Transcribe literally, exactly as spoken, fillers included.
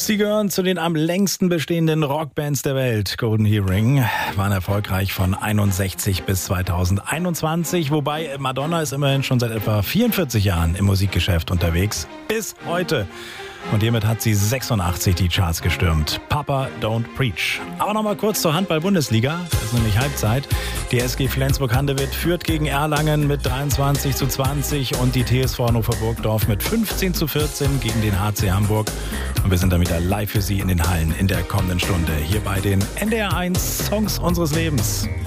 Sie gehören zu den am längsten bestehenden Rockbands der Welt. Golden Earring waren erfolgreich von einundsechzig bis zweitausendeinundzwanzig, wobei Madonna ist immerhin schon seit etwa vierundvierzig Jahren im Musikgeschäft unterwegs. Bis heute. Und hiermit hat sie sechsundachtzig die Charts gestürmt. Papa Don't Preach. Aber nochmal kurz zur Handball-Bundesliga. Das ist nämlich Halbzeit. Die S G Flensburg-Handewitt führt gegen Erlangen mit dreiundzwanzig zu zwanzig und die T S V Hannover Burgdorf mit fünfzehn zu vierzehn gegen den H C Hamburg. Und wir sind dann wieder live für Sie in den Hallen in der kommenden Stunde. Hier bei den N D R eins Songs unseres Lebens.